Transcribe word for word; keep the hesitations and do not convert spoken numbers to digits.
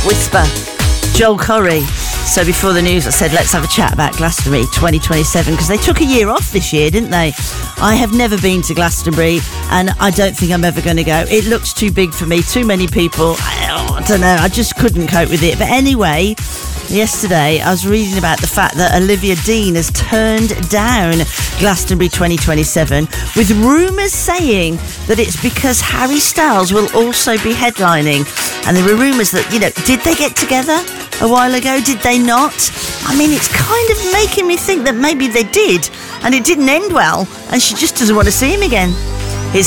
Whisper, Joel Corry. So before the news, I said, let's have a chat about Glastonbury twenty twenty-seven, because they took a year off this year, didn't they? I have never been to Glastonbury, and I don't think I'm ever going to go. It looks too big for me, too many people. I, oh, I don't know, I just couldn't cope with it. But anyway, yesterday I was reading about the fact that Olivia Dean has turned down Glastonbury twenty twenty-seven, with rumours saying that it's because Harry Styles will also be headlining. And there were rumours that, you know, did they get together a while ago? Did they not? I mean, it's kind of making me think that maybe they did, and it didn't end well, and she just doesn't want to see him again.